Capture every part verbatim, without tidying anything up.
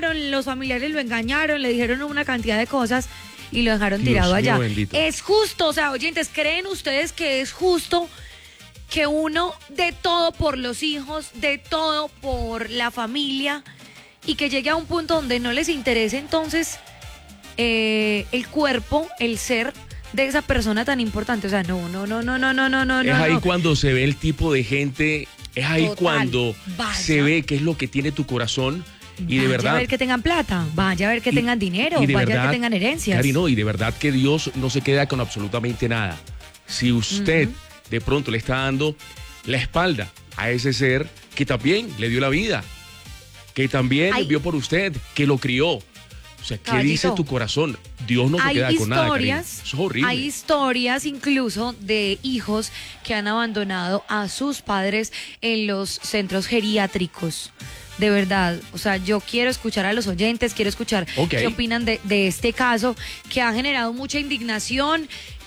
engañaron, los familiares lo engañaron, le dijeron una cantidad de cosas y lo dejaron Dios tirado allá. mío, bendito. Es justo, o sea, oyentes, ¿creen ustedes que es justo que uno dé todo por los hijos, dé todo por la familia y que llegue a un punto donde no les interese entonces eh, el cuerpo, el ser de esa persona tan importante? O sea, no, no, no, no, no, no, no, no. Es ahí no. cuando se ve el tipo de gente, es ahí Total. cuando Vaya. se ve qué es lo que tiene tu corazón y de Vaya verdad. a ver que tengan plata, vaya a ver que y- tengan dinero, y de vaya verdad, que tengan herencias. Cari, no, y de verdad que Dios no se queda con absolutamente nada. Si usted Ujú. de pronto le está dando la espalda a ese ser que también le dio la vida, que también Ay. vio por usted, que lo crió. O sea, ¿qué Caballito, dice tu corazón? Dios no se hay queda con nada, Karina. historias, Eso es horrible. hay historias incluso de hijos que han abandonado a sus padres en los centros geriátricos. De verdad, o sea, yo quiero escuchar a los oyentes, quiero escuchar Ok. qué opinan de, de este caso que ha generado mucha indignación.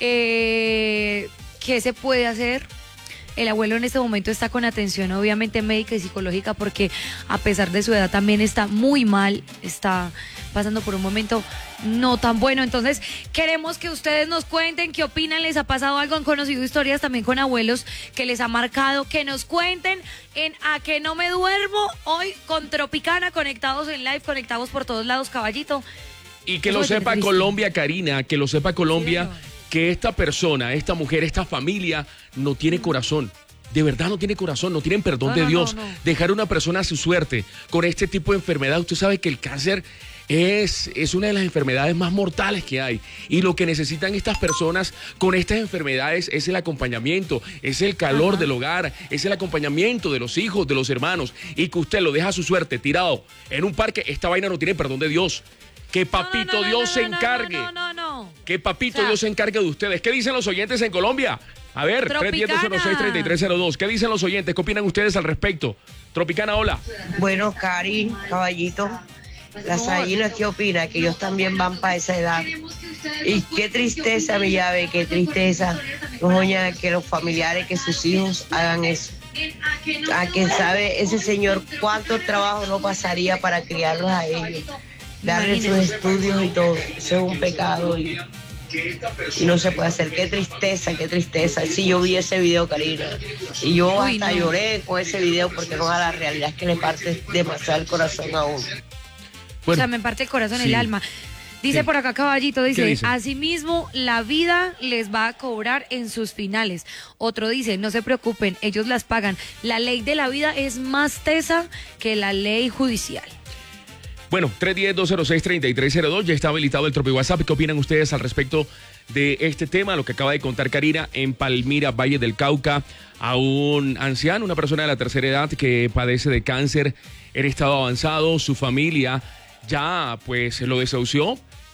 Eh, ¿Qué se puede hacer? El abuelo en este momento está con atención obviamente médica y psicológica porque a pesar de su edad también está muy mal, está pasando por un momento no tan bueno. Entonces queremos que ustedes nos cuenten qué opinan, les ha pasado algo, han conocido historias también con abuelos que les ha marcado, que nos cuenten en A Que No Me Duermo, hoy con Tropicana, conectados en live, conectados por todos lados, caballito. Y que Eso lo me parece sepa triste. Colombia, Karina, que lo sepa Colombia, Sí, señor. que esta persona, esta mujer, esta familia no tiene corazón. De verdad no tiene corazón, no tienen perdón No, de no, Dios. no, no. Dejar a una persona a su suerte con este tipo de enfermedad. Usted sabe que el cáncer es, es una de las enfermedades más mortales que hay. Y lo que necesitan estas personas con estas enfermedades es el acompañamiento, es el calor Ajá. del hogar, es el acompañamiento de los hijos, de los hermanos. Y que usted lo deja a su suerte tirado en un parque, esta vaina no tiene perdón de Dios. Que papito No, no, no, Dios no, se no, no, encargue. No, no, no, no. Que papito O sea, Dios se encargue de ustedes. ¿Qué dicen los oyentes en Colombia? A ver, tres uno cero cero seis, tres tres cero dos. ¿Qué dicen los oyentes? ¿Qué opinan ustedes al respecto? Tropicana, hola. Bueno, Cari, caballito, las gallinas, ¿qué opina? Que ellos también van para esa edad. Y qué tristeza, mi llave, qué tristeza, doña, que los familiares, que sus hijos hagan eso. A quien sabe ese señor cuánto trabajo no pasaría para criarlos a ellos, darles sus Imagínese. estudios y todo. Eso es un pecado y, y no se puede hacer. Qué tristeza, qué tristeza. Si yo vi ese video, Karina, y yo Uy, hasta no. lloré con ese video porque no, a la realidad es que le parte demasiado el corazón a uno. O sea, me parte el corazón, sí. el alma. Dice Sí. por acá Caballito, dice, ¿Qué dice? asimismo la vida les va a cobrar en sus finales. Otro dice, no se preocupen, ellos las pagan. La ley de la vida es más tesa que la ley judicial. Bueno, tres uno cero, dos cero seis, tres tres cero dos. Ya está habilitado el Tropi WhatsApp. ¿Qué opinan ustedes al respecto de este tema? Lo que acaba de contar Karina en Palmira, Valle del Cauca, a un anciano, una persona de la tercera edad que padece de cáncer en estado avanzado. Su familia ya pues lo desahució.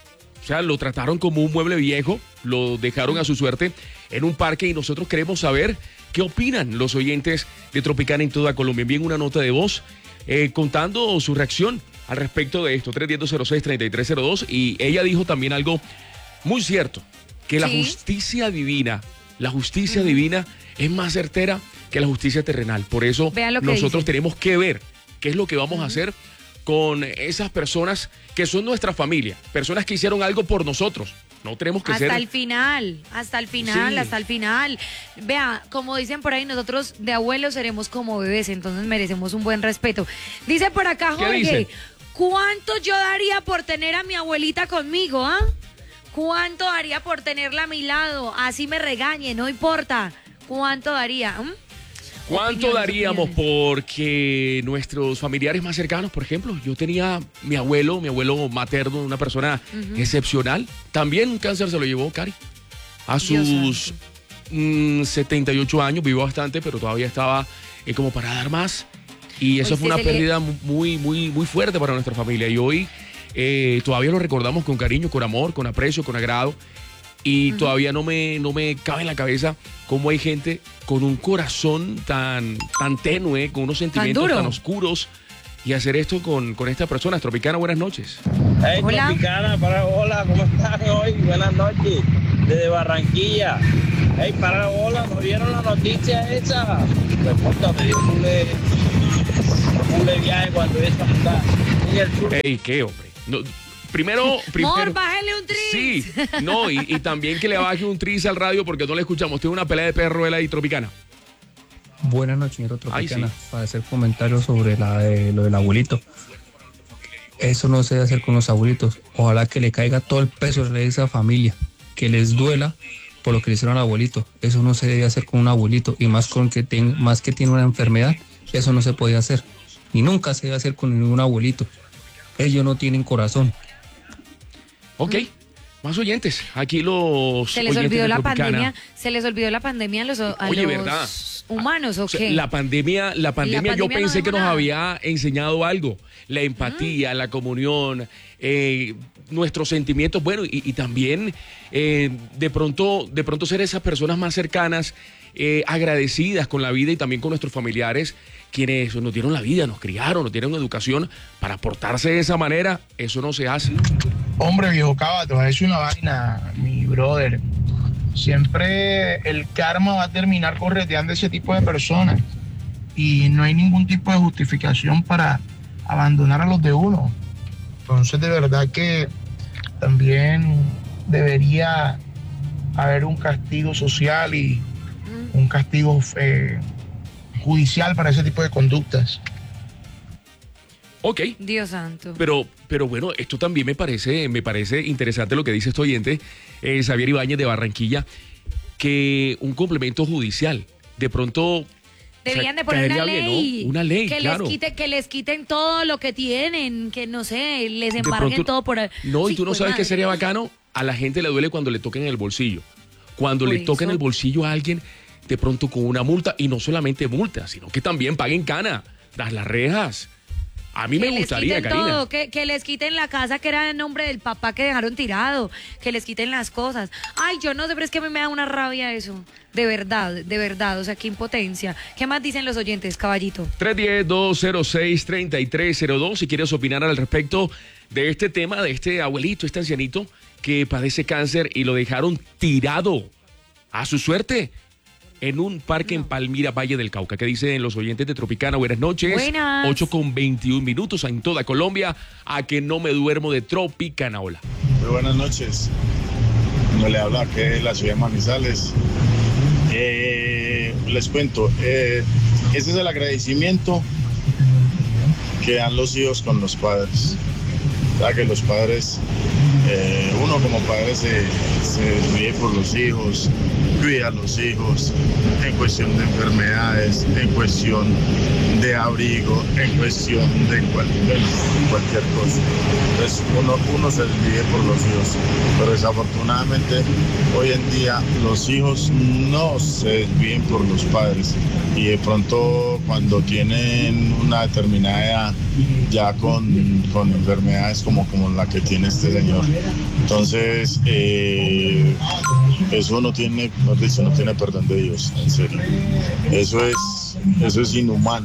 O sea, lo trataron como un mueble viejo, lo dejaron a su suerte en un parque y nosotros queremos saber qué opinan los oyentes de Tropicana en toda Colombia. Envíen una nota de voz eh, contando su reacción al respecto de esto, tres uno cero, dos cero seis, tres tres cero dos. Y ella dijo también algo muy cierto, que la Sí. justicia divina, la justicia divina es más certera que la justicia terrenal. Por eso Vean lo que nosotros dice. tenemos que ver qué es lo que vamos a hacer con esas personas que son nuestra familia, personas que hicieron algo por nosotros. No tenemos que Hasta ser... el final, hasta el final, Sí. hasta el final. Vea, como dicen por ahí, nosotros de abuelos seremos como bebés, entonces merecemos un buen respeto. Dice por acá ¿Qué Jorge, dice? ¿cuánto yo daría por tener a mi abuelita conmigo, ah? ¿Cuánto daría por tenerla a mi lado? Así me regañe, no importa. ¿Cuánto daría? ¿Mm? ¿Cuánto Opiniones, daríamos opiniones. porque nuestros familiares más cercanos, por ejemplo, yo tenía mi abuelo, mi abuelo materno, una persona excepcional, también un cáncer se lo llevó, Cari, a Dios sus santo. mm, setenta y ocho años, vivió bastante, pero todavía estaba eh, como para dar más. Y eso Hoy fue sí una se le- pérdida muy, muy, muy fuerte para nuestra familia. Y hoy eh, todavía lo recordamos con cariño, con amor, con aprecio, con agrado. Y todavía no me, no me cabe en la cabeza cómo hay gente con un corazón tan, tan tenue, con unos sentimientos duro. tan oscuros, y hacer esto con, con esta persona. Tropicana, buenas noches. Hey, Hola. Tropicana, para, hola, ¿cómo están hoy? Buenas noches, desde Barranquilla. Hey, para hola, ¿no vieron la noticia esa? Pues puta, me dio un cule, un cule viaje cuando esa puta y el sur. Ey, ¿qué, hombre? No, primero, primero... Mor, bájale un tris. Sí, no, y, y también que le baje un tris al radio porque no le escuchamos. Tiene una pelea de perro él ahí, Tropicana. Buenas noches, señor Tropicana. Ay, sí. Para hacer comentarios sobre la de, lo del abuelito. Eso no se debe hacer con los abuelitos. Ojalá que le caiga todo el peso de esa familia, que les duela por lo que le hicieron al abuelito. Eso no se debe hacer con un abuelito, y más con que ten, más que tiene una enfermedad, eso no se puede hacer. Y nunca se debe hacer con ningún abuelito. Ellos no tienen corazón. Ok. Más oyentes. Aquí los Se les oyentes olvidó de la Tropicana. pandemia, se les olvidó la pandemia a los, a Oye, los ¿verdad? humanos, ¿o O sea, qué? la pandemia, la pandemia, La yo pandemia no pensé dejó que nos nada. había enseñado algo. La empatía, la comunión, eh, nuestros sentimientos, bueno, y, y también eh, de pronto, de pronto ser esas personas más cercanas, eh, agradecidas con la vida y también con nuestros familiares, quienes nos dieron la vida, nos criaron, nos dieron educación, para portarse de esa manera. Eso no se hace. Hombre, viejo Cava, te voy a decir una vaina, mi brother. Siempre el karma va a terminar correteando a ese tipo de personas. Y no hay ningún tipo de justificación para abandonar a los de uno. Entonces, de verdad que también debería haber un castigo social y un castigo eh, judicial para ese tipo de conductas. Ok. Dios santo. Pero, pero bueno, esto también me parece, me parece interesante lo que dice este oyente, eh, Xavier Ibáñez de Barranquilla, que un complemento judicial, de pronto... Deberían o sea, de poner una caería bien, ley, ¿no? Una ley, que claro. les quite, que les quiten todo lo que tienen, que no sé, les De embarguen pronto- todo por ahí. No, y Sí, tú no pues, sabes qué madre. sería bacano. A la gente le duele cuando le toquen el bolsillo. Cuando Por le toquen eso. el bolsillo a alguien, de pronto con una multa, y no solamente multa, sino que también paguen cana, das las rejas. A mí Que me les gustaría, quiten Karina. todo, que, que les quiten la casa que era en nombre del papá que dejaron tirado, que les quiten las cosas. Ay, yo no sé, pero es que a mí me da una rabia eso. De verdad, de verdad, o sea, qué impotencia. ¿Qué más dicen los oyentes, caballito? tres uno cero, dos cero seis, tres tres cero dos si quieres opinar al respecto de este tema, de este abuelito, este ancianito que padece cáncer y lo dejaron tirado a su suerte en un parque en Palmira, Valle del Cauca. ¿Qué dicen los oyentes de Tropicana? Buenas noches. Buenas. ocho con veintiún minutos en toda Colombia. A que no me duermo de Tropicana. Hola. Muy buenas noches. No le habla que de la ciudad de Manizales. Eh, les cuento, eh, ese es el agradecimiento que dan los hijos con los padres. O sea, que los padres, eh, uno como padre se, se ríe por los hijos, cuida a los hijos en cuestión de enfermedades, en cuestión de abrigo, en cuestión de cualquier, cualquier cosa. Entonces uno, uno se ríe por los hijos, pero desafortunadamente hoy en día los hijos no se ríen por los padres, y de pronto cuando tienen una determinada edad, ya con, con enfermedades como, como la que tiene este señor. Entonces, eh, eso no tiene, no dice, no tiene perdón de Dios, en serio. Eso es, eso es inhumano.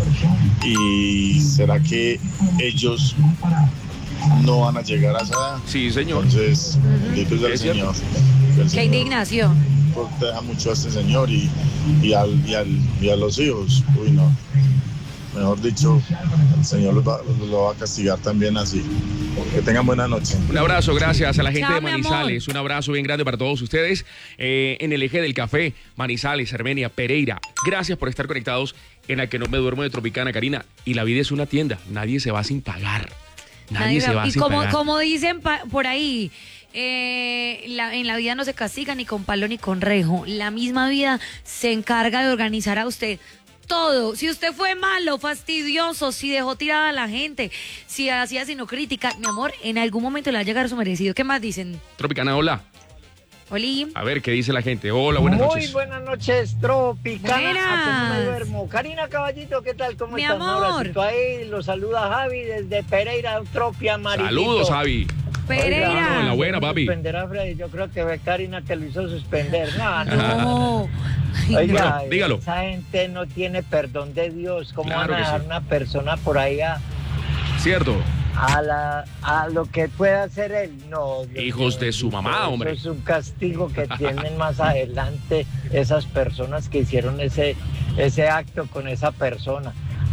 ¿Y será que ellos no van a llegar a esa edad? Sí, señor. Entonces, bendito sea el Es cierto. Señor. Que el Qué Señor indignación. proteja mucho a este señor y, y, al, y, al, y a los hijos. Uy, no. Mejor dicho, el Señor los va, los va a castigar también así. Que tengan buena noche. Un abrazo, gracias a la gente Chao, de mi Manizales. Un abrazo bien grande para todos ustedes. Eh, en el eje del café, Manizales, Armenia, Pereira. Gracias por estar conectados en la que no me duermo de Tropicana, Karina. Y la vida es una tienda. Nadie se va sin pagar. Nadie, Nadie se va- va y sin como, pagar. como dicen pa- por ahí, eh, la- en la vida no se castiga ni con palo ni con rejo. La misma vida se encarga de organizar a usted todo. Si usted fue malo, fastidioso, si dejó tirada a la gente, si hacía sino crítica, mi amor, en algún momento le va a llegar su merecido. ¿Qué más dicen? Tropicana, hola. Oli. A ver, ¿qué dice la gente? Hola, buenas Muy noches. buenas noches, Tropicana. Buenas. A que no me duermo. Karina Caballito, ¿qué tal? ¿Cómo Mi estás? Un amor. abracito ahí. Lo saluda Javi desde Pereira, Tropia Amarillito. Saludos, Javi. Pereira. Oiga, en la buena, papi. Suspender a Freddy. Yo creo que fue Karina que lo hizo suspender. No, no. No. Ay, Oiga, Bueno, dígalo. esa gente no tiene perdón de Dios. ¿Cómo Claro van a que dejar sí. una persona por ahí a, Cierto. a, la, a lo que pueda hacer él? No. Dios Hijos mío, de su mamá, eso hombre. es un castigo que tienen más adelante esas personas que hicieron ese, ese acto con esa persona.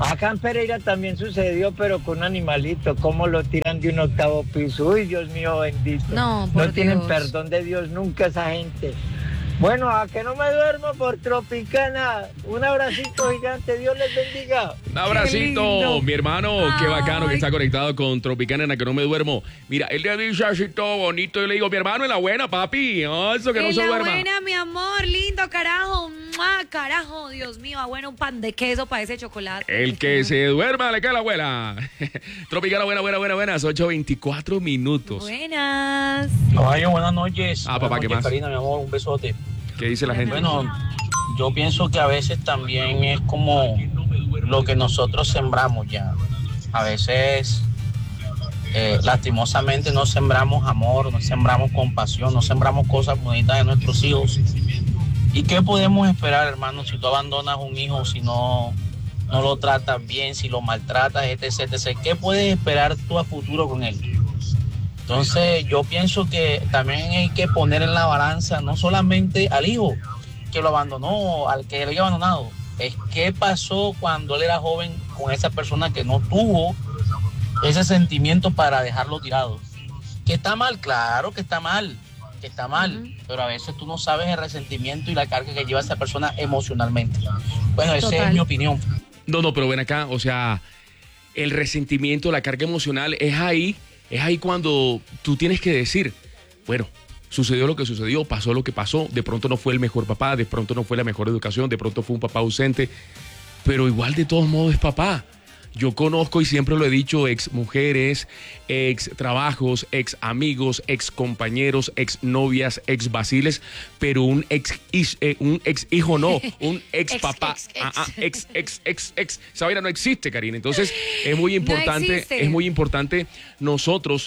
Acá en Pereira también sucedió, pero con un animalito. ¿Cómo lo tiran de un octavo piso? Uy, Dios mío bendito. No, por No tienen Dios. perdón de Dios nunca esa gente. Bueno, a que no me duermo por Tropicana. Un abracito gigante, Dios les bendiga. Un abracito, mi hermano, qué bacano que Ay. está conectado con Tropicana en la que no me duermo. Mira, él le dice así todo bonito, yo le digo, mi hermano, en la buena, papi, oh, eso que no En se la duerma. buena, mi amor, lindo, carajo. ¡Mua! Carajo, Dios mío, ah, bueno, un pan de queso para ese chocolate. El que se duerma le cae la abuela. Tropicana, buena, buena, buena, buenas, ocho veinticuatro minutos. Buenas. Caballo, buenas noches. Ah, papá, Buenas ¿qué noches, más? Karina, mi amor, un besote. ¿Qué dice la gente? Bueno, yo pienso que a veces también es como lo que nosotros sembramos ya. A veces, eh, lastimosamente, no sembramos amor, no sembramos compasión, no sembramos cosas bonitas de nuestros hijos. ¿Y qué podemos esperar, hermano, si tú abandonas un hijo, si no, no lo tratas bien, si lo maltratas, etcétera, etcétera? ¿Qué puedes esperar tú a futuro con él? Entonces yo pienso que también hay que poner en la balanza no solamente al hijo que lo abandonó, al que lo haya abandonado, es qué pasó cuando él era joven con esa persona que no tuvo ese sentimiento para dejarlo tirado. Que está mal, claro que está mal, que está mal, uh-huh. Pero a veces tú no sabes el resentimiento y la carga que lleva esa persona emocionalmente. Bueno, esa Total. es mi opinión. No, no, pero ven acá, o sea, el resentimiento, la carga emocional es ahí. Es ahí cuando tú tienes que decir, bueno, sucedió lo que sucedió, pasó lo que pasó, de pronto no fue el mejor papá, de pronto no fue la mejor educación, de pronto fue un papá ausente, pero igual de todos modos es papá. Yo conozco y siempre lo he dicho, ex mujeres, ex trabajos, ex amigos, ex compañeros, ex novias, ex vaciles, pero un ex, eh, un ex hijo no, un ex papá, ex, ex, ex. Ah, ah, ex, ex, ex, ex. Esa vaina no existe, Karina. Entonces es muy importante, no es muy importante nosotros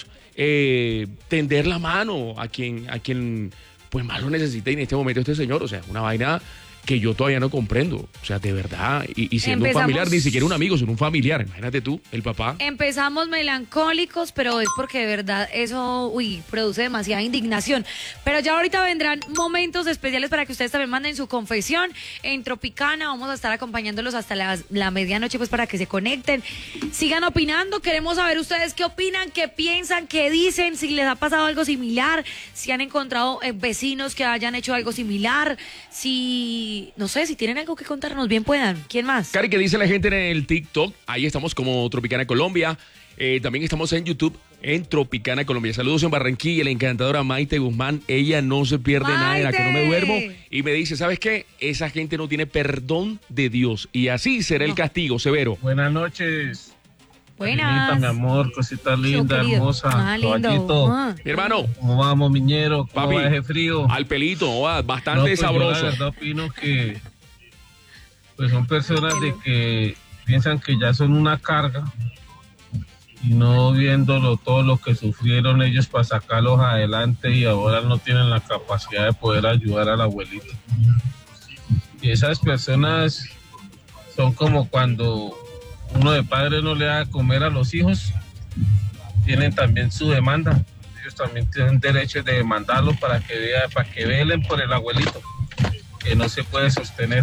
eh, tender la mano a quien, a quien pues más lo necesite en este momento este señor. O sea, una vaina que yo todavía no comprendo, o sea, de verdad, y, y siendo Empezamos, un familiar, ni siquiera un amigo, sino un familiar, imagínate tú, el papá. Empezamos melancólicos, pero es porque de verdad eso, uy, produce demasiada indignación, pero ya ahorita vendrán momentos especiales para que ustedes también manden su confesión en Tropicana, vamos a estar acompañándolos hasta la, la medianoche, pues para que se conecten, sigan opinando, queremos saber ustedes qué opinan, qué piensan, qué dicen, si les ha pasado algo similar, si han encontrado eh, vecinos que hayan hecho algo similar, si... no sé, si tienen algo que contarnos, bien puedan. ¿Quién más? Cari, ¿qué dice la gente en el TikTok? Ahí estamos como Tropicana Colombia. Eh, también estamos en YouTube en Tropicana Colombia. Saludos en Barranquilla, la encantadora Maite Guzmán. Ella no se pierde ¡Maite! nada de la que no me duermo. Y me dice, ¿sabes qué? Esa gente no tiene perdón de Dios. Y así será no. el castigo severo. Buenas noches. Buenas. Carinita, mi amor, cosita linda, hermosa. Ah, lindo. Ah. Mi hermano. ¿Cómo vamos, miñero? ¿Cómo Papi, va ese frío? Al pelito, oh, bastante no, pues sabroso. Yo la verdad opino que pues son personas de que piensan que ya son una carga y no viéndolo todo lo que sufrieron ellos para sacarlos adelante y ahora no tienen la capacidad de poder ayudar al abuelito. Y esas personas son como cuando uno de padre no le da de comer a los hijos, tienen también su demanda. Ellos también tienen derecho de demandarlo para que vea, para que velen por el abuelito, que no se puede sostener.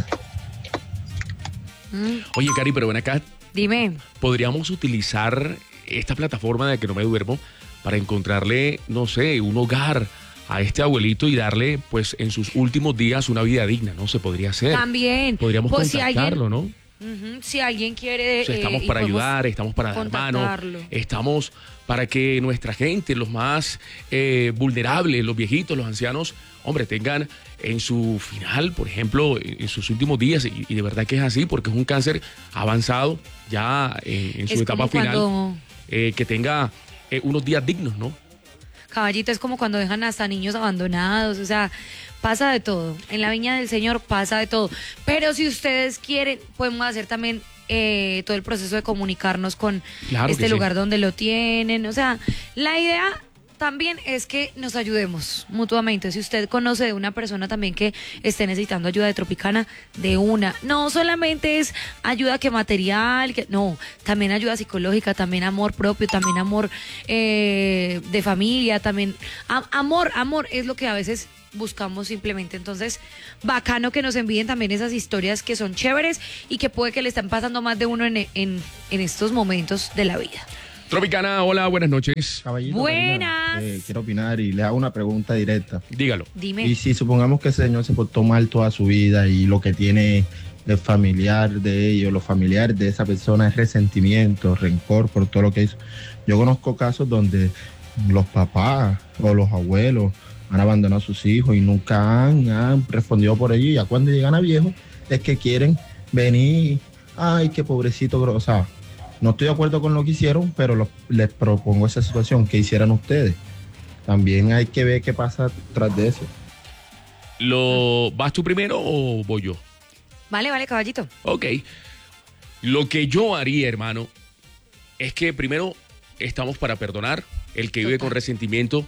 Mm. Oye, Cari, pero ven acá. Dime. ¿Podríamos utilizar esta plataforma de que no me duermo para encontrarle, no sé, un hogar a este abuelito y darle, pues, en sus últimos días una vida digna? ¿No? Se podría hacer. También. Podríamos pues contactarlo, si alguien, ¿no? Uh-huh, si alguien quiere... O sea, estamos eh, para ayudar, estamos para dar mano, estamos para que nuestra gente, los más eh, vulnerables, los viejitos, los ancianos, hombre, tengan en su final, por ejemplo, en sus últimos días, y, y de verdad que es así, porque es un cáncer avanzado ya en, en su es etapa final, cuando... eh, que tenga eh, unos días dignos, ¿no? Caballito, es como cuando dejan hasta niños abandonados, o sea, pasa de todo. En la viña del Señor pasa de todo. Pero si ustedes quieren, podemos hacer también eh, todo el proceso de comunicarnos con claro este que lugar sí. donde lo tienen. O sea, la idea también es que nos ayudemos mutuamente. Si usted conoce de una persona también que esté necesitando ayuda de Tropicana, de una. No solamente es ayuda que material, que no, también ayuda psicológica, también amor propio, también amor eh, de familia, también a, amor, amor es lo que a veces buscamos simplemente. Entonces, bacano que nos envíen también esas historias que son chéveres y que puede que le están pasando más de uno en, en, en estos momentos de la vida. Tropicana, hola, buenas noches. Caballito, buenas. Karina, eh, quiero opinar y le hago una pregunta directa. Dígalo. Dime. Y si supongamos que ese señor se portó mal toda su vida y lo que tiene el familiar de ellos, los familiares de esa persona es resentimiento, rencor por todo lo que hizo. Yo conozco casos donde los papás o los abuelos han abandonado a sus hijos y nunca han, han respondido por ello, y ya cuando llegan a viejos es que quieren venir, ay, qué pobrecito, o sea, no estoy de acuerdo con lo que hicieron, pero lo, les propongo esa situación, que hicieran ustedes. También hay que ver qué pasa tras de eso. ¿Lo vas tú primero o voy yo? Vale, vale, caballito. Ok. Lo que yo haría, hermano, es que primero estamos para perdonar. El que vive con resentimiento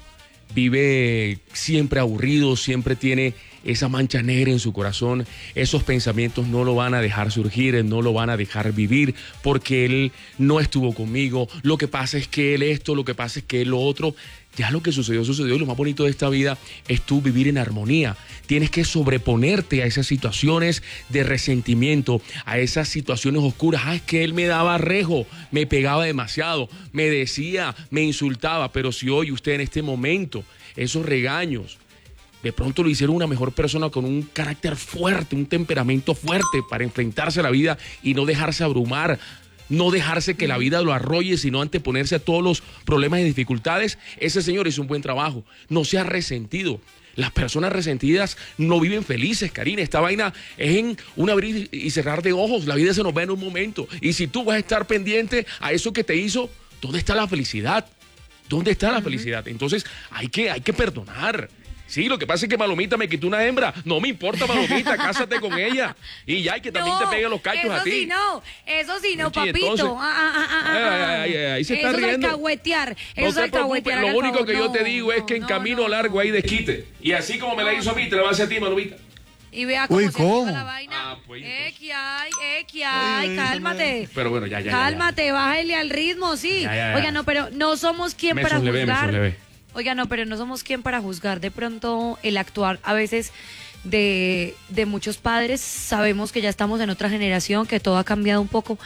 vive siempre aburrido, siempre tiene esa mancha negra en su corazón. Esos pensamientos no lo van a dejar surgir, no lo van a dejar vivir, porque él no estuvo conmigo. Lo que pasa es que él esto, lo que pasa es que él lo otro. Ya lo que sucedió, sucedió. Y lo más bonito de esta vida es tú vivir en armonía. Tienes que sobreponerte a esas situaciones de resentimiento, a esas situaciones oscuras. Ah, es que él me daba rejo, me pegaba demasiado, me decía, me insultaba. Pero si hoy usted en este momento, esos regaños, de pronto lo hicieron una mejor persona con un carácter fuerte, un temperamento fuerte para enfrentarse a la vida y no dejarse abrumar, no dejarse que la vida lo arrolle, sino anteponerse a todos los problemas y dificultades. Ese señor hizo un buen trabajo. No se ha resentido. Las personas resentidas no viven felices, Karina. Esta vaina es en un abrir y cerrar de ojos. La vida se nos va en un momento. Y si tú vas a estar pendiente a eso que te hizo, ¿dónde está la felicidad? ¿Dónde está la felicidad? Entonces hay que, hay que perdonar. Sí, lo que pasa es que Malomita me quitó una hembra. No me importa, Malomita, cásate con ella. Y ya, y que también no, te peguen los cachos a ti. Eso sí no, eso sí no, sí, papito. Entonces, ah, ah, ah, ah, ay, ay, ay, ay, se está eso riendo. Es alcahuetear. Eso no es alcahuetear. Lo único favor, que yo no, te digo es no, que en no, camino no, largo hay desquite. Y así como me la hizo a mí, te la va a hacer a ti, Malomita. Y vea cómo Uy, se ¿cómo? activa la vaina. Ah, pues, eh, que hay, eh, que hay, cálmate. Pero bueno, ya, ya. Cálmate, ya, ya. bájale al ritmo, sí. Ya, ya, ya. Oiga, no, pero no somos quien me para sonlevé, juzgar. Me sonlevé. Oiga, no, pero no somos quien para juzgar de pronto el actuar a veces de, de muchos padres. Sabemos que ya estamos en otra generación, que todo ha cambiado un poco,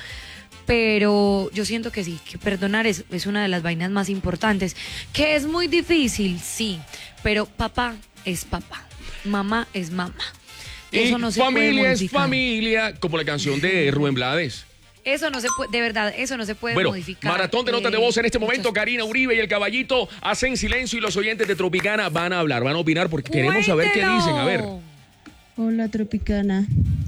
pero yo siento que sí, que perdonar es, es una de las vainas más importantes. Que es muy difícil, sí, pero papá es papá, mamá es mamá. Eso y no se familia puede es familia, como la canción de Rubén Blades. Eso no se puede, de verdad, eso no se puede bueno, modificar. Maratón de notas de voz en este momento. Karina Uribe y el Caballito hacen silencio y los oyentes de Tropicana van a hablar, van a opinar porque Cuéntelo. queremos saber qué dicen. A ver. Hola, Tropicana.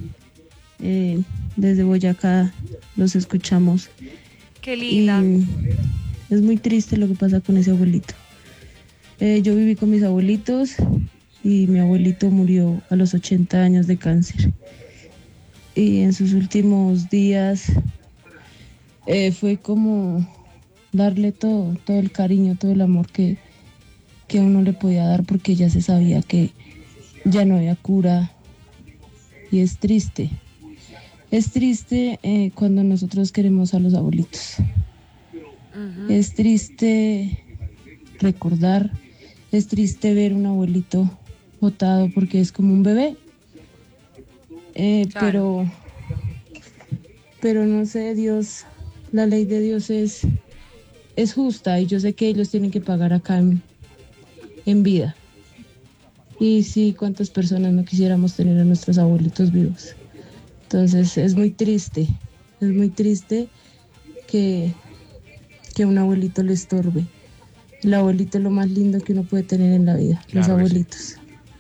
Eh, desde Boyacá los escuchamos. Qué linda. Y es muy triste lo que pasa con ese abuelito. Eh, yo viví con mis abuelitos y mi abuelito murió a los ochenta años de cáncer. Y en sus últimos días eh, fue como darle todo, todo el cariño, todo el amor que, que uno le podía dar, porque ya se sabía que ya no había cura. Y es triste, es triste eh, cuando nosotros queremos a los abuelitos. Uh-huh. Es triste recordar, es triste ver un abuelito botado porque es como un bebé. Eh, claro. pero pero no sé, Dios, la ley de Dios es es justa y yo sé que ellos tienen que pagar acá en, en vida. Y sí, cuántas personas no quisiéramos tener a nuestros abuelitos vivos. Entonces es muy triste, es muy triste que, que un abuelito le estorbe. El abuelito es lo más lindo que uno puede tener en la vida, claro, los abuelitos. Sí.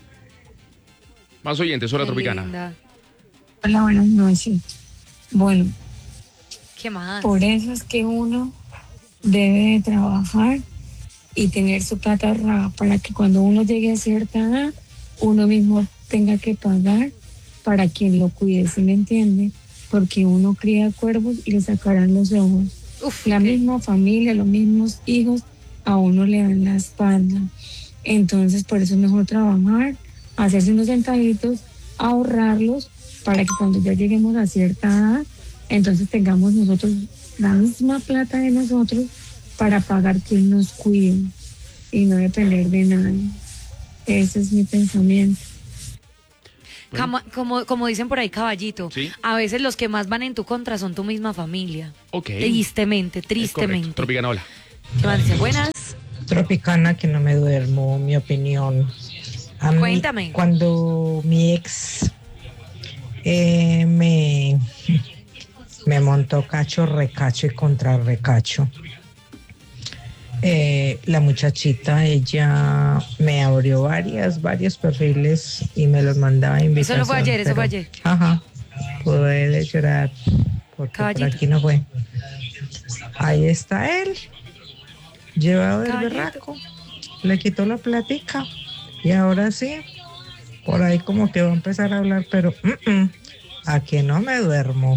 Más oyentes, hola Tropicana. Linda. Hola, buenas noches. Bueno, ¿qué más? Por eso es que uno debe trabajar y tener su plata ahorrada para que cuando uno llegue a cierta edad, uno mismo tenga que pagar para quien lo cuide, ¿sí me entiende? Porque uno cría cuervos y le sacarán los ojos. Uf, la ¿qué? misma familia, los mismos hijos a uno le dan la espalda. Entonces, por eso es mejor trabajar, hacerse unos centavitos, ahorrarlos, para que cuando ya lleguemos a cierta edad, entonces tengamos nosotros la misma plata de nosotros para pagar quien nos cuide y no depender de nadie. Ese es mi pensamiento. Como, como, como dicen por ahí, caballito, ¿Sí? a veces los que más van en tu contra son tu misma familia. Ok. Tristemente, tristemente. Tropicana, hola. ¿Qué más dice? Buenas. Tropicana, que no me duermo, mi opinión. A mí, Cuéntame. Cuando mi ex eh, me, me montó cacho, recacho y contra recacho, eh, la muchachita, ella me abrió varias, varios perfiles y me los mandaba a invitación. Eso no fue ayer, eso pero, fue ayer. Ajá, pude de llorar porque Caballito. por aquí no fue. Ahí está él, llevado del Caballito. berraco, le quitó la platica y ahora sí, por ahí como que va a empezar a hablar, pero mm, mm, a que no me duermo.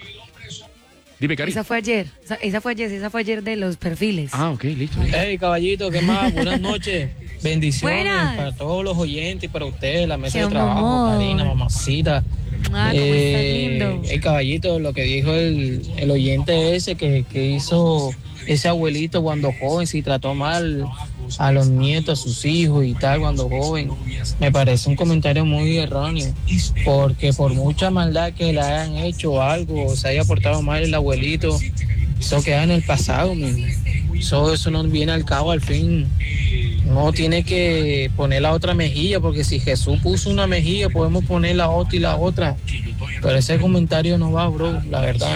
Dime, Cari. Esa fue ayer, esa, esa fue ayer, esa fue ayer de los perfiles. Ah, ok, listo. Hey, caballito, ¿qué más? Buenas noches. Bendiciones Buenas. para todos los oyentes y para ustedes, la mesa Qué de trabajo, amor. Karina, mamacita. Ah, cómo Eh, está lindo. el caballito, lo que dijo el, el oyente ese que, que hizo ese abuelito cuando joven, si trató mal a los nietos, a sus hijos y tal cuando joven, me parece un comentario muy erróneo, porque por mucha maldad que le hayan hecho algo o se haya portado mal el abuelito, eso queda en el pasado, mismo. Eso, eso no viene al cabo al fin. No tiene que poner la otra mejilla, porque si Jesús puso una mejilla, podemos poner la otra y la otra. Pero ese comentario no va, bro, la verdad.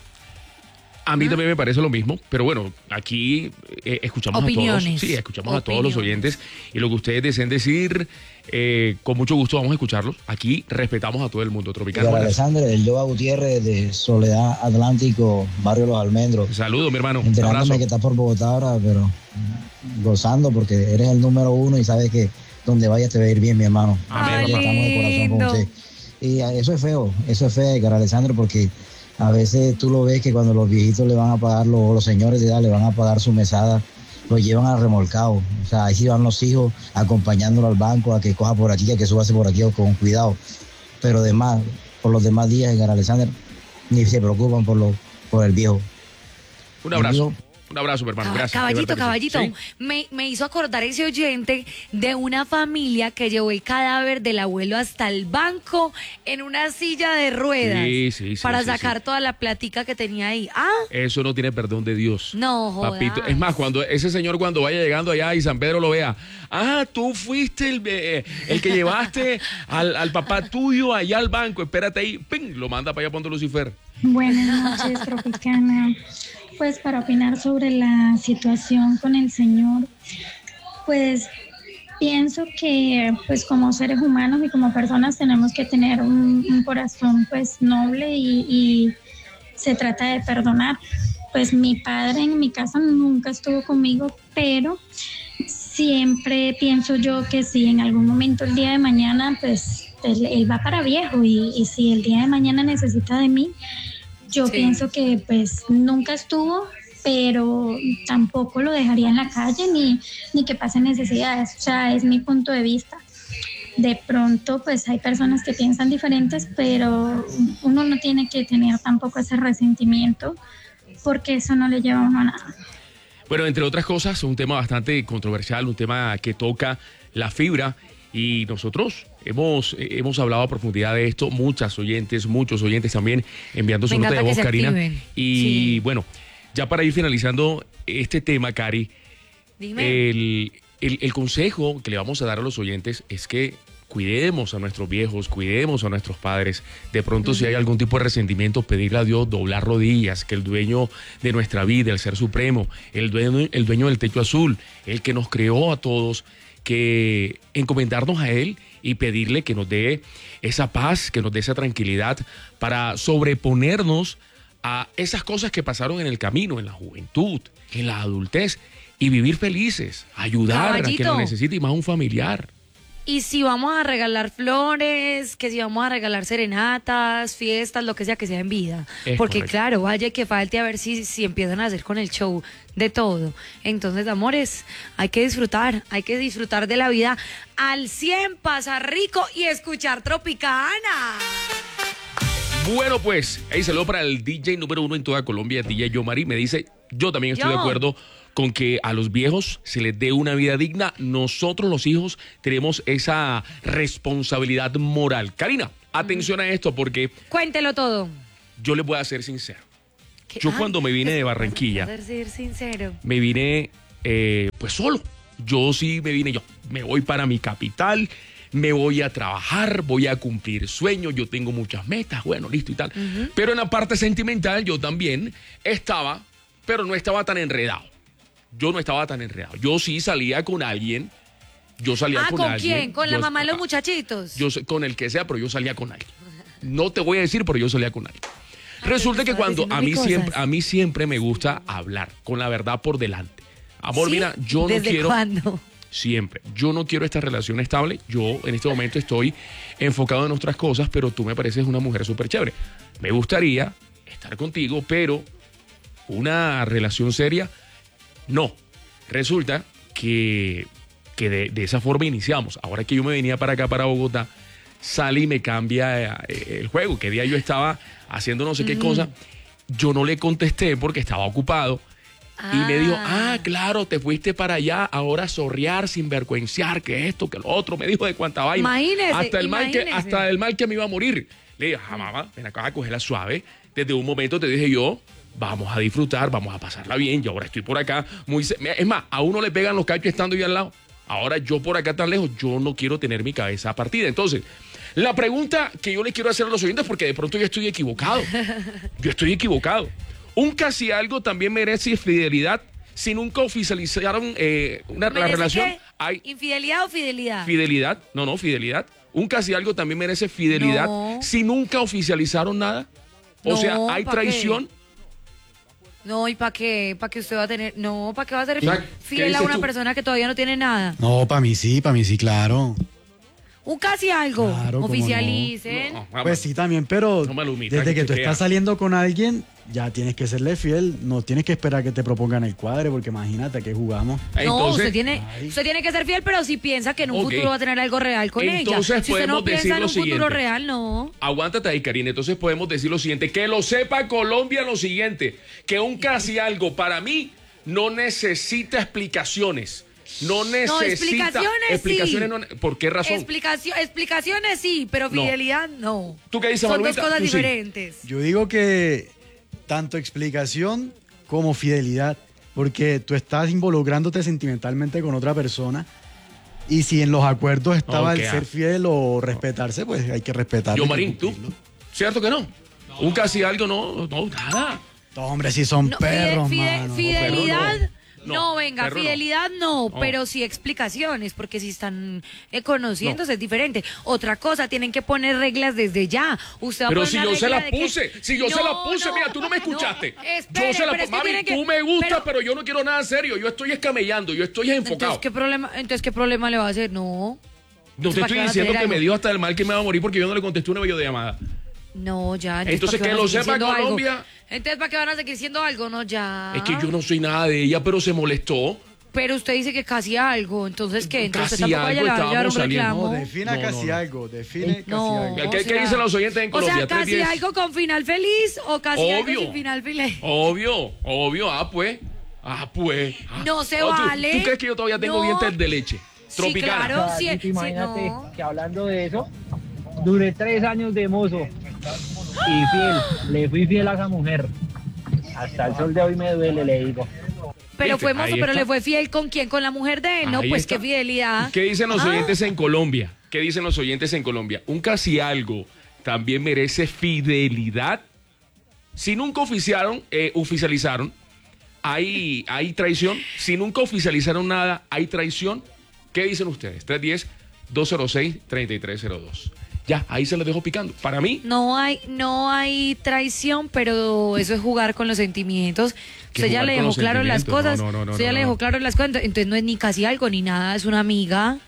A mí también me parece lo mismo, pero bueno, aquí eh, escuchamos Opiniones. a todos. Sí, escuchamos a todos Opiniones. los oyentes y lo que ustedes deseen decir, eh, con mucho gusto vamos a escucharlos. Aquí respetamos a todo el mundo. Tropicana. Para buenas. Alexander, el Yoba Gutiérrez de Soledad Atlántico, Barrio Los Almendros. Saludos, mi hermano. Enterándome Abrazo. que estás por Bogotá ahora, pero mm, gozando porque eres el número uno y sabes que donde vayas te va a ir bien, mi hermano. Amén. Porque estamos de corazón con lindo. usted. Y ah, eso es feo, eso es feo, Edgar Alexander, porque a veces tú lo ves que cuando los viejitos le van a pagar, los, o los señores de edad le van a pagar su mesada, lo llevan al remolcado. O sea, ahí sí van los hijos acompañándolo al banco a que coja por aquí, a que subase por aquí con cuidado. Pero demás, por los demás días, Edgar Alexander, ni se preocupan por, lo, por el viejo. Un abrazo. El viejo, Un abrazo, mi hermano. Cab- Gracias. de Caballito, verdad que caballito, sí. me, me hizo acordar ese oyente de una familia que llevó el cadáver del abuelo hasta el banco en una silla de ruedas Sí, sí, sí, para sí, sacar sí. toda la platica que tenía ahí. Ah, Eso no tiene perdón de Dios. no, jodas. Papito, es más, cuando ese señor cuando vaya llegando allá y San Pedro lo vea, ah, tú fuiste el, eh, el que llevaste al, al papá tuyo allá al banco, espérate ahí, ¡ping! Lo manda para allá ponte Lucifer. Buenas noches, Tropicana. Pues para opinar sobre la situación con el señor, pues pienso que pues como seres humanos y como personas tenemos que tener un, un corazón pues noble y, y se trata de perdonar. Pues mi padre en mi casa nunca estuvo conmigo, pero siempre pienso yo que si en algún momento el día de mañana pues él, él va para viejo y, y si el día de mañana necesita de mí, yo Sí. pienso que pues nunca estuvo, pero tampoco lo dejaría en la calle ni, ni que pase necesidades. O sea, es mi punto de vista. De pronto pues hay personas que piensan diferentes, pero uno no tiene que tener tampoco ese resentimiento porque eso no le lleva a uno a nada. Bueno, entre otras cosas, un tema bastante controversial, un tema que toca la fibra y nosotros hemos, eh, hemos hablado a profundidad de esto, muchas oyentes, muchos oyentes también enviando su Me nota de encanta voz, que se Karina. activen. Y Sí. bueno, ya para ir finalizando este tema, Cari, Dime. el, el, el consejo que le vamos a dar a los oyentes es que cuidemos a nuestros viejos, cuidemos a nuestros padres. De pronto, si hay algún tipo de resentimiento, pedirle a Dios, doblar rodillas, que el dueño de nuestra vida, el Ser Supremo, el dueño, el dueño del techo azul, el que nos creó a todos, que encomendarnos a Él y pedirle que nos dé esa paz, que nos dé esa tranquilidad para sobreponernos a esas cosas que pasaron en el camino, en la juventud, en la adultez, y vivir felices, ayudar a quien Caballito. lo necesite y más un familiar. Y si vamos a regalar flores, que si vamos a regalar serenatas, fiestas, lo que sea, que sea en vida. Es Porque correcto. claro, vaya que falte a ver si, si empiezan a hacer con el show de todo. Entonces, amores, hay que disfrutar, hay que disfrutar de la vida al cien, pasar rico y escuchar Tropicana. Bueno, pues, ahí saludo para el D J número uno en toda Colombia, D J Yomari. Me dice, yo también estoy Yo. de acuerdo con que a los viejos se les dé una vida digna. Nosotros los hijos tenemos esa responsabilidad moral. Karina, atención a esto porque Cuéntelo todo. yo les voy a ser sincero. ¿Qué? Yo Ah, cuando me vine de Barranquilla, Para ser sincero. me vine eh, pues solo. Yo sí me vine yo. Me voy para mi capital, me voy a trabajar, voy a cumplir sueños, yo tengo muchas metas, bueno, listo y tal. Ujú. Pero en la parte sentimental yo también estaba, pero no estaba tan enredado. Yo no estaba tan enredado. Yo sí salía con alguien. Yo salía Ah, con, ¿con alguien. quién? ¿Con la Yo- mamá de los muchachitos? Yo sé- con el que sea, pero yo salía con alguien. No te voy a decir, pero yo salía con alguien. Resulta que estabas cuando diciendo a mil mí cosas. siempre, a mí siempre me gusta hablar con la verdad por delante. Amor, ¿Sí? mira, yo no ¿Desde quiero. cuándo? Siempre. Yo no quiero esta relación estable. Yo en este momento estoy enfocado en otras cosas, pero tú me pareces una mujer súper chévere. Me gustaría estar contigo, pero una relación seria, no. Resulta que, que de, de esa forma iniciamos. Ahora que yo me venía para acá, para Bogotá, sale y me cambia eh, el juego. Que día yo estaba haciendo no sé qué Ujú. cosa. Yo no le contesté porque estaba ocupado. Y me dijo, ah, claro, te fuiste para allá, ahora zorrear, sinvergüenciar, que esto, que lo otro. Me dijo de cuánta vaina. Imagínese, hasta el mal que, imagínese. hasta el mal que me iba a morir. Le dije, ah, mamá, ven acá a cogerla suave. Desde un momento te dije yo, vamos a disfrutar, vamos a pasarla bien. Yo ahora estoy por acá. muy ce- Es más, a uno le pegan los cachos estando yo al lado. Ahora yo por acá tan lejos, yo no quiero tener mi cabeza partida. Entonces, la pregunta que yo le quiero hacer a los oyentes, porque de pronto yo estoy equivocado. Yo estoy equivocado. Un casi algo también merece fidelidad. Si nunca oficializaron eh, una, la ¿Merece relación, qué? hay ¿Infidelidad o fidelidad? fidelidad. No, no, fidelidad. Un casi algo también merece fidelidad. No. Si nunca oficializaron nada. O No, sea, hay ¿pa' qué? traición. No, ¿y para qué? ¿Para qué usted va a tener? No, ¿para qué va a ser O sea, ¿qué fiel a dices una tú? persona que todavía no tiene nada? No, para mí sí, para mí sí, claro. Un casi algo. Claro, cómo no. Oficialicen. Pues sí, también, pero No me lo omita, desde que que tú chequea. estás saliendo con alguien, ya tienes que serle fiel. No tienes que esperar que te propongan el cuadre, porque imagínate a qué jugamos. No, usted tiene, usted tiene que ser fiel, pero si piensa que en un Ok. futuro va a tener algo real con ella. Entonces Si usted no podemos decir piensa en lo un futuro siguiente. real, no. Aguántate ahí, Karina. Entonces podemos decir lo siguiente. Que lo sepa Colombia lo siguiente. Que un casi algo para mí no necesita explicaciones. No necesita explicaciones sí. explicaciones. no ne- ¿Por qué razón? Explicación, explicaciones sí, pero No. fidelidad no. ¿Tú qué dices, Son dos Manuelita? cosas Tú sí. diferentes. Yo digo que tanto explicación como fidelidad, porque tú estás involucrándote sentimentalmente con otra persona. Y si en los acuerdos estaba Ok, el ah. ser fiel o respetarse, pues hay que respetarlo. Yo, y Marín, ¿tú? ¿Cierto que no? Un casi algo no, no, nada. No, hombre, si son No, fide- perros, fide- mano. fidelidad. perro No, no. venga, perro no. fidelidad no, No. pero sí explicaciones, porque si están eh, conociéndose es diferente. Otra cosa, tienen que poner reglas desde ya. Usted va a Pero poner si una yo se regla la de que- puse, si yo se la No, puse, no, mira, tú no me escuchaste. espere, yo se la pero es que Mami, tiene que- tú me gusta, pero, pero- yo no quiero nada serio. Yo estoy escamellando, yo estoy enfocado. Entonces, ¿qué problema, entonces, ¿qué problema le va a hacer? No. No te ¿para estoy qué va a diciendo hacer que me algo? dio hasta el mal que me va a morir porque yo no le contesté una videollamada. No, ya. Entonces, ¿para qué que van a lo seguir sepa siendo algo? Colombia. Entonces, ¿para qué van a seguir siendo algo? No, ya. Es que yo no soy nada de ella, pero se molestó. Pero usted dice que casi algo, entonces, ¿qué? Entonces, Casi tampoco vaya a algo, llevar un estábamos saliendo. reclamo. No, defina No, casi no, no. algo, define No, casi algo. ¿Qué, o qué sea- dicen los oyentes en O Colombia? sea, casi tres diez. algo con final feliz o casi algo Obvio. sin final feliz. Obvio, obvio. Ah, pues. Ah, pues. Ah. No se Oh, ¿tú- vale. ¿Tú crees que yo todavía tengo No. dientes de leche? Tropicana. claro. Ah, sí, Titi, sí, imagínate no. que hablando de eso, duré tres años de mozo y fiel, le fui fiel a esa mujer. Hasta el sol de hoy me duele, le digo. Pero ¿Viste? fue mozo, Ahí pero está. le fue fiel con quién, con la mujer de él, ¿no? Ahí Pues está. qué fidelidad. ¿Qué dicen los Ah. oyentes en Colombia? ¿Qué dicen los oyentes en Colombia? Un casi algo también merece fidelidad. Si nunca oficiaron, eh, oficializaron, hay, hay traición. Si nunca oficializaron nada, hay traición. ¿Qué dicen ustedes? tres uno cero, dos cero seis, tres tres cero dos. Ya, ahí se los dejo picando. Para mí, No hay, no hay traición, pero eso es jugar con los sentimientos. ¿Qué Usted ya jugar le con dejó los claro las sentimientos? cosas. No, no, no, Usted ya no, le no. dejó claro las cosas. Entonces no es ni casi algo ni nada, es una amiga.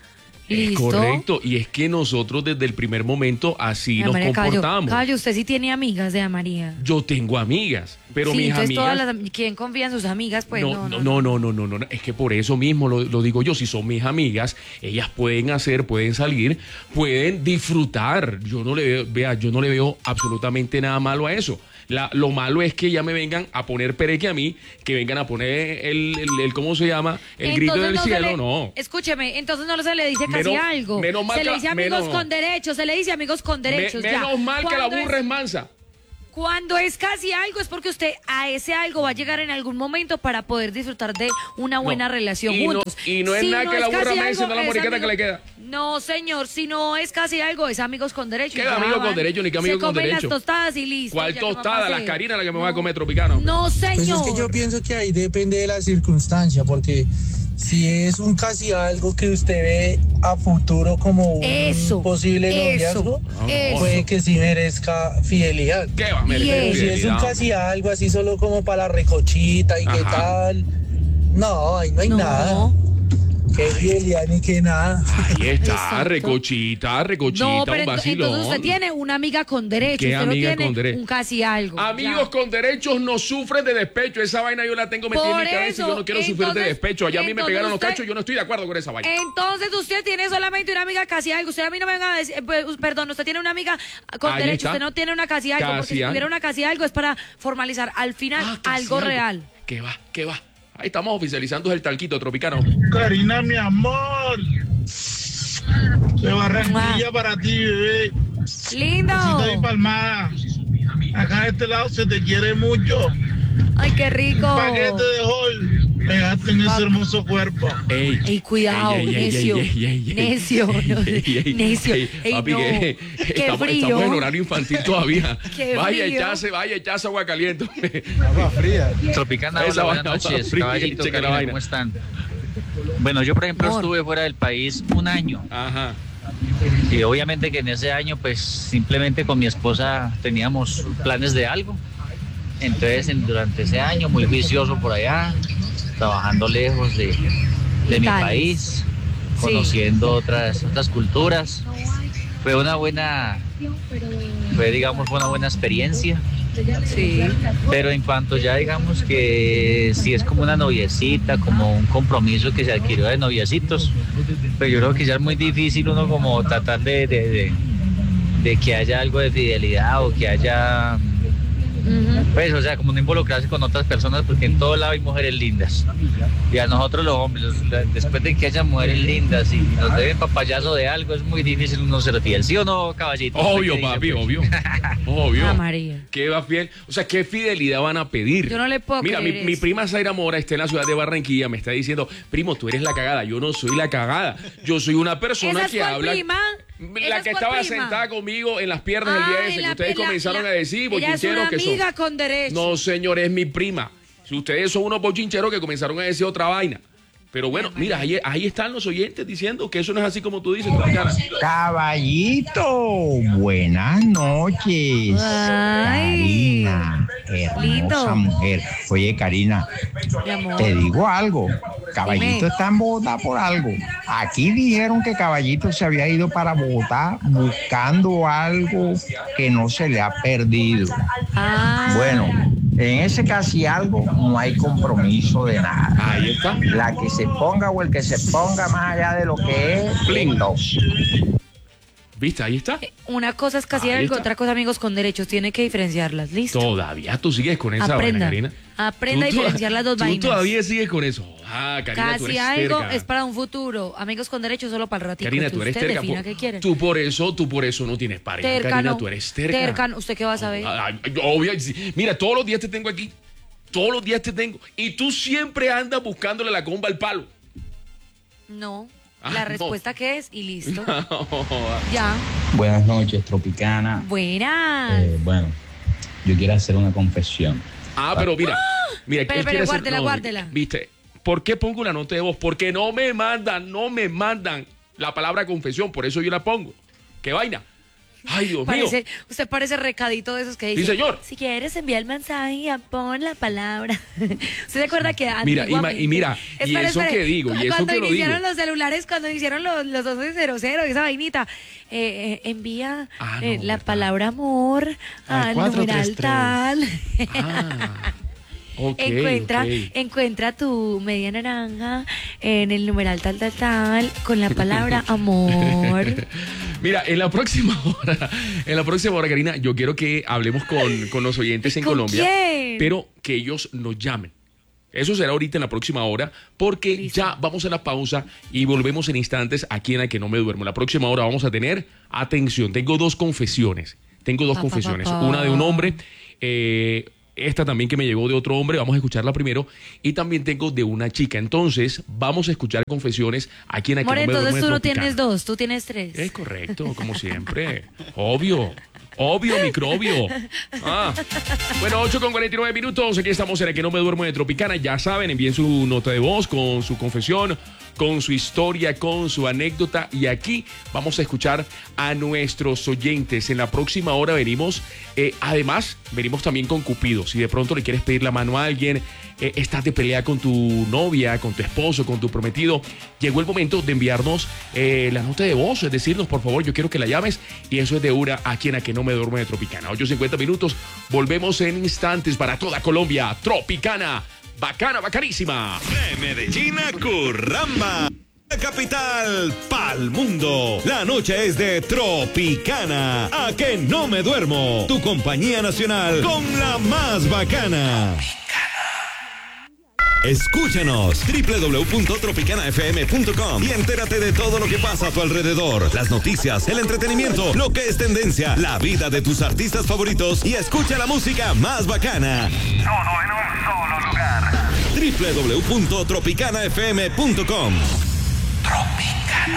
Es ¿Listo? correcto. Y es que nosotros desde el primer momento así Ana nos María, caballo, comportamos. caballo, usted sí tiene amigas de Ana María. Yo tengo amigas, pero sí, mis entonces amigas... todas las, ¿quién confía en sus amigas? Pues no, no, no, no, no, no, no, no, es que por eso mismo lo, lo digo yo, si son mis amigas, ellas pueden hacer, pueden salir, pueden disfrutar. Yo no le veo, vea, yo no le veo absolutamente nada malo a eso. La, lo malo es que ya me vengan a poner pereque a mí, que vengan a poner el, el, el ¿cómo se llama? El Entonces grito del no se cielo, le- no. Escúcheme, entonces no se le dice casi Menos- algo. menos mal se le que- dice amigos menos- con derechos, se le dice amigos con derechos. Me- ya. menos mal que la Cuando burra es- es mansa. Cuando es casi algo es porque usted a ese algo va a llegar en algún momento para poder disfrutar de una buena relación y no- juntos. y no es Si nada que la burra casi me algo, dice, no la es moriqueta que amigo- le queda. No, señor, si no es casi algo, es amigos con derechos. ¿Qué Ya amigo con van, derecho ni qué amigo se con comen derecho? las tostadas y listo. ¿Cuál ya, ¿qué más va a tostada? Las hacer? carinas las que me voy a comer tropicano. No, señor. Pues es que yo pienso que ahí depende de la circunstancia, porque si es un casi algo que usted ve a futuro como un Eso, posible eso, noviazgo, eso. puede que sí merezca fidelidad. ¿Qué va a merecer Pero si es fidelidad? un casi algo así solo como para la recochita y qué Ajá. tal, no, ahí no hay nada. Qué fidelidad ni qué nada. Ahí está, Exacto. recochita, recochita, No, un pero ento- vacilón. entonces usted tiene una amiga con derechos. ¿Qué usted no amiga tiene con derecho? un casi algo. Amigos con derechos no sufren de despecho. Esa vaina yo la tengo metida en Por mi cabeza y eso, yo no quiero sufrir de entonces- despecho. Allá a mí me entonces pegaron los usted- cachos, yo no estoy de acuerdo con esa vaina. Entonces usted tiene solamente una amiga casi algo. Usted a mí no me venga a decir, eh, pues, perdón, usted tiene una amiga con Ahí derechos, está. usted no tiene una casi algo. porque Casi si algo. tuviera una casi algo es para formalizar al final Ah, casi algo real. ¿Qué va? ¿Qué va? Ahí estamos oficializando el talquito tropicano. Karina, mi amor. De Barranquilla para ti, bebé. Lindo. Besito y palmada. Acá de este lado se te quiere mucho. Ay, qué rico. Un paquete de hol. Pegaste en ese hermoso cuerpo. Ey, Ey, cuidado, ey, ey, ey, necio. ey, ey, ey, ey. Necio, no, Ey, ey, necio. ey, Ey, papi, no. que Qué estamos, frío. estamos en horario infantil todavía. Qué vaya, frío. echarse, vaya, echarse agua caliente. Agua fría. Tropicana, Esa hola, buenas vaina, noches. fría, Caballito, cheque la Karina, vaina. ¿cómo están? Bueno, yo por ejemplo Amor. estuve fuera del país un año. Ajá. Y obviamente que en ese año pues simplemente con mi esposa teníamos planes de algo. Entonces en- durante ese año muy vicioso por allá, trabajando lejos de, de mi Italia. país, Sí. conociendo otras, otras culturas. Fue una buena, fue digamos una buena experiencia. Sí. Pero en cuanto ya digamos que si es como una noviecita, como un compromiso que se adquirió de noviecitos, pues yo creo que ya es muy difícil uno como tratar de, de, de, de que haya algo de fidelidad o que haya, pues o sea, como no involucrarse con otras personas porque en todo lado hay mujeres lindas. Y a nosotros los hombres, los- después de que haya mujeres lindas y nos deben papayazo de algo, es muy difícil uno ser fiel. ¿Sí o no, caballito? Obvio, ¿Usted qué dice, papi, pues? obvio. Obvio. Ah, María. ¿Qué va fiel? O sea, ¿qué fidelidad van a pedir? Yo no le puedo Mira, mi, creer mi eso. prima Zaira Mora está en la ciudad de Barranquilla, me está diciendo, primo, tú eres la cagada. Yo no soy la cagada. Yo soy una persona ¿Esa es que cuál habla. prima? La ¿Esa que es cuál estaba prima? sentada conmigo en las piernas el día Ah, ese, en que la- ustedes en la- comenzaron la- a decir, ella es bochincheros una que son. amiga con derechos. No, señor, es mi prima. Si ustedes son unos bochincheros que comenzaron a decir otra vaina. Pero bueno, mira, ahí, ahí están los oyentes diciendo que eso no es así como tú dices. Tropicana. Caballito, buenas noches. Ay. Karina, hermosa Lindo. mujer. Oye, Karina, Mi amor. te digo algo. Caballito Dime. está en Bogotá por algo. Aquí dijeron que Caballito se había ido para Bogotá buscando algo que no se le ha perdido. Ah. Bueno, en ese casi algo no hay compromiso de nada. Ahí está. La que se ponga o el que se ponga más allá de lo que es, lindo. ¿Viste? Ahí está. Una cosa es casi Ahí algo, está. otra cosa amigos con derechos. Tiene que diferenciarlas. ¿Listo? Todavía tú sigues con esa Aprenda. vaina, Karina. Aprenda a Tú to- diferenciar las dos tú vainas. todavía sigues con eso. Ah, Karina, tú Casi eres algo terca. es para un futuro. Amigos con derechos solo para el ratito. Karina, tú eres usted terca. defina por- qué quiere. Tú por eso, tú por eso no tienes pareja. Terca Karina, no. tú eres terca. Terca no. ¿Usted qué va a saber? Ay, ay, obvio, sí. Mira, todos los días te tengo aquí. Todos los días te tengo. Y tú siempre andas buscándole la comba al palo. No. Ah, La no. respuesta que es y listo. Ya. Buenas noches, Tropicana. Buenas. Eh, bueno, yo quiero hacer una confesión. Ah, pero mira. Mira, Espere, él espere, quiere hacer- guárdela, no, guárdela. Viste, ¿por qué pongo una nota de voz? Porque no me mandan, no me mandan la palabra confesión. Por eso yo la pongo. ¿Qué vaina? Ay, Dios parece, mío. Usted parece recadito de esos que dice. Sí, señor. Si quieres enviar el mensaje, pon la palabra. ¿Usted se acuerda que Mira, y, ma- y mira, y Espera, eso espera. que digo, y eso Cuando que lo digo. iniciaron los celulares, cuando hicieron los, los doce cero cero y esa vainita, eh, eh, envía Ah, eh, no, la verdad. palabra amor Al al cuatro numeral tres tres. tal. Ah, ok, encuentra, ok. encuentra tu media naranja en el numeral tal, tal, tal, con la palabra amor. Mira, en la próxima hora, en la próxima hora, Karina, yo quiero que hablemos con, con los oyentes en ¿Con Colombia, quién? pero que ellos nos llamen. Eso será ahorita en la próxima hora, porque Listo. ya vamos a la pausa y volvemos en instantes aquí en La Que No Me Duermo. En la próxima hora vamos a tener, atención, tengo dos confesiones. Tengo dos Pa, pa, confesiones. pa, pa. Una de un hombre, eh, esta también que me llegó de otro hombre, vamos a escucharla primero. Y también tengo de una chica. Entonces, vamos a escuchar confesiones aquí en La Que More, No Me Duermo. entonces de tú no Tropicana. tienes dos, tú tienes tres. Es correcto, como siempre. Obvio. Obvio, microbio. Ah. Bueno, ocho con cuarenta y nueve minutos. Aquí estamos en La Que No Me Duermo de Tropicana. Ya saben, envíen su nota de voz con su confesión, con su historia, con su anécdota. Y aquí vamos a escuchar a nuestros oyentes. En la próxima hora venimos, eh, además, venimos también con Cupido. Si de pronto le quieres pedir la mano a alguien, eh, estás de pelea con tu novia, con tu esposo, con tu prometido, llegó el momento de enviarnos eh, la nota de voz, es decirnos, por favor, yo quiero que la llames. Y eso es de una aquí en La Que No Me Duermo de Tropicana. ocho cincuenta minutos. Volvemos en instantes para toda Colombia. Tropicana. Bacana, bacanísima. De Medellín a Curramba. La capital pa'l mundo. La noche es de Tropicana. A Que No Me Duermo. Tu compañía nacional con la más bacana. Escúchanos doble u doble u doble u punto tropicana f m punto com y entérate de todo lo que pasa a tu alrededor. Las noticias, el entretenimiento, lo que es tendencia, la vida de tus artistas favoritos y escucha la música más bacana. Todo en un solo lugar. doble u doble u doble u punto tropicana f m punto com